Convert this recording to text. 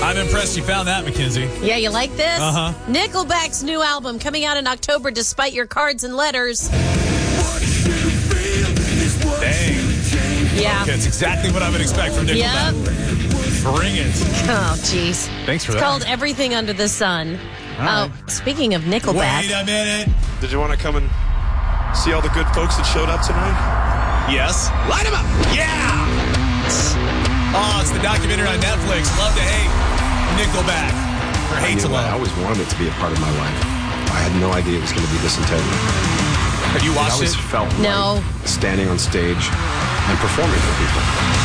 I'm impressed you found that, Mackenzie. Yeah, you like this? Uh-huh. Nickelback's new album coming out in October despite your cards and letters. Dang. Yeah. Okay, it's exactly what I would expect from Nickelback. Bring it. Oh, jeez. Thanks for It's that. called Everything Under the Sun. All right. Speaking of Nickelback. Wait a minute. Did you want to come and see all the good folks that showed up tonight? Yes. Light them up. Yeah. Oh, it's the documentary on Netflix. Love to hate Nickelback. Or hate to I love. always wanted it to be a part of my life. I had no idea it was going to be this integral. Have you I watched always it? felt No. like standing on stage and performing for people.